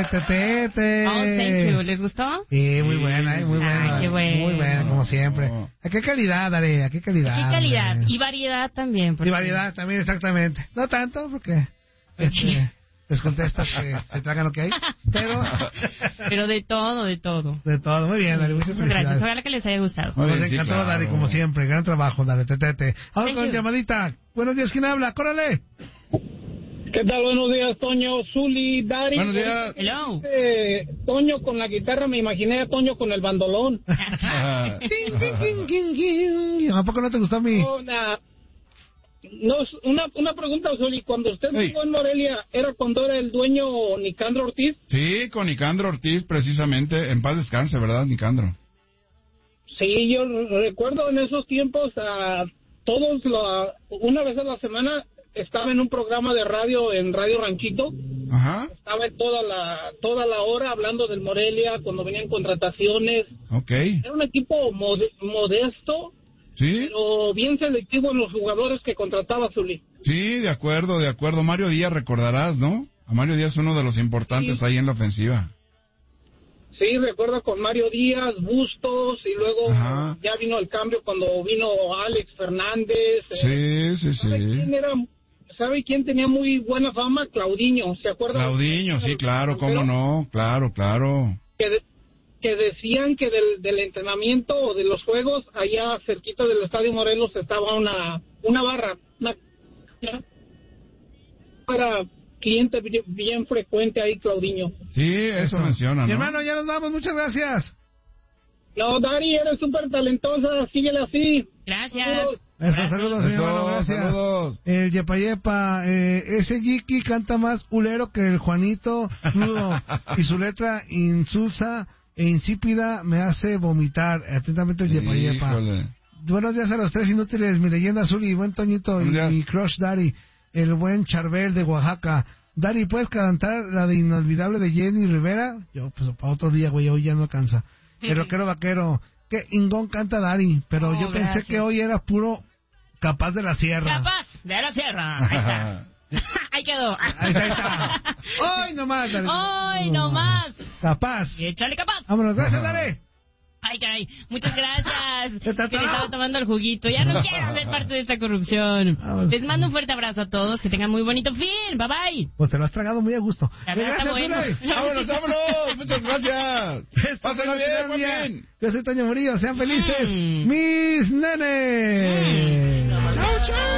Tetete. Oh, thank you. ¿Les gustó? Sí, muy buena, muy buena. Qué bueno. Muy buena, como siempre. ¿A qué calidad, Dare? ¿A qué calidad? ¿A qué calidad? Y variedad también. Y variedad también, exactamente. No tanto, porque les contestas que se tragan lo que hay, pero de todo, de todo. De todo, muy bien, Dare. Muchas gracias, ojalá que les haya gustado. Nos encantó, claro. Dare, como siempre. Gran trabajo, Dare, Tetete. Ahora con llamadita. Buenos días, ¿quién habla? ¡Córrele! ¿Qué tal? Buenos días, Toño, Zuli, Dari. Buenos días. Hello. Toño con la guitarra, me imaginé a Toño con el bandolón. ¿A poco no te gustó a mí? No, una pregunta, Zuli. Cuando usted estuvo en Morelia, ¿era cuando era el dueño Nicandro Ortiz? Sí, con Nicandro Ortiz, precisamente. En paz descanse, ¿verdad, Nicandro? Sí, yo recuerdo en esos tiempos todos una vez a la semana estaba en un programa de radio en Radio Ranchito. Ajá. Estaba toda la hora hablando del Morelia cuando venían contrataciones. Okay. Era un equipo modesto, sí, pero bien selectivo en los jugadores que contrataba Zuli. Sí, de acuerdo. Mario Díaz, recordarás, ¿no? A Mario Díaz, uno de los importantes ahí en la ofensiva. Sí, recuerdo con Mario Díaz, Bustos, y luego ya vino el cambio cuando vino Alex Fernández. Sí. ¿Sabe quién tenía muy buena fama? Claudinho, ¿se acuerda? Claudinho, sí, claro, cómo no, claro. Que decían que del entrenamiento o de los juegos, allá cerquita del Estadio Morelos estaba una barra, para cliente bien frecuente ahí, Claudinho. Sí, eso menciona, ¿no? Mi hermano, ya nos vamos, muchas gracias. No, Dari, eres súper talentosa, síguele así. Gracias. Saludos, mi hermano, gracias. Saludos. El Yepa, ese Yiki canta más ulero que el Juanito Nudo, y su letra insulsa e insípida me hace vomitar. Atentamente el Yepa. Buenos días a los tres inútiles, mi leyenda azul y buen Toñito y mi crush Dari, el buen Charbel de Oaxaca. Dari, ¿puedes cantar la de Inolvidable de Jenny Rivera? Yo, pues para otro día, güey, hoy ya no alcanza. El rockero vaquero, que ingón canta Dari, pero yo pensé que hoy era puro Capaz de la Sierra. Capaz de la Sierra, ahí está. Ahí quedó. Ahí está. Hoy nomás, Dari. Hoy nomás. Capaz. Y échale capaz. Vámonos, gracias, Dari. Ay, caray, muchas gracias. Que le estaba tomando el juguito. Ya no quiero ser parte de esta corrupción. Les mando un fuerte abrazo a todos. Que tengan muy bonito fin. Bye bye. Pues te lo has tragado muy a gusto. Gracias, bueno. Vámonos. Muchas gracias. Pásenlo bien, muy bien. Yo soy Toño Murillo. Sean felices. Mis nenes. Chao, chao.